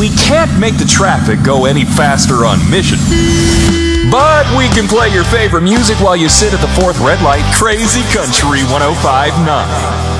We can't make the traffic go any faster on mission. But we can play your favorite music while you sit at the fourth red light. Crazy Country 105.9.